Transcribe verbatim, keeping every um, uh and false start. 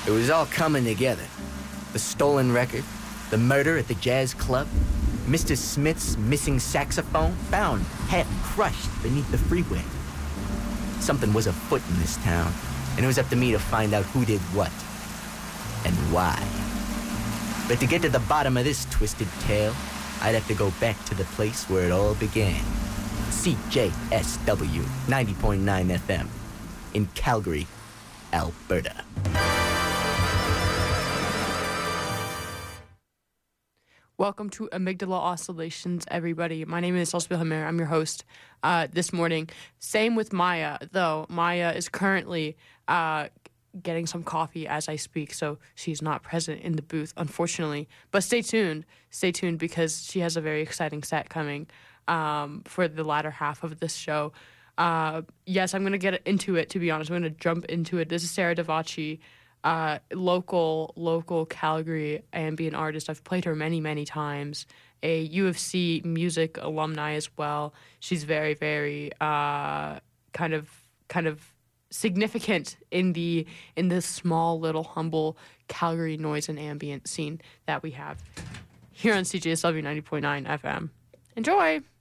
It was all coming together. The stolen record, the murder at the jazz club, Mister Smith's missing saxophone found half crushed beneath the freeway. Something was afoot in this town, and it was up to me to find out who did what and why. But to get to the bottom of this twisted tale, I'd have to go back to the place where it all began. C J S W ninety point nine F M in Calgary, Alberta. Welcome to Amygdala Oscillations, everybody. My name is Elspeth Hammer. I'm your host uh, this morning. Same with Maya, though. Maya is currently uh, getting some coffee as I speak, so she's not present in the booth, unfortunately. But stay tuned. Stay tuned because she has a very exciting set coming um, for the latter half of this show. Uh, yes, I'm going to get into it, to be honest. I'm going to jump into it. This is Sarah Davachi. Uh, local, local Calgary ambient artist. I've played her many, many times. A U of C music alumni as well. She's very, very uh, kind of, kind of significant in the in this small, little, humble Calgary noise and ambient scene that we have here on C J S W ninety point nine F M. Enjoy.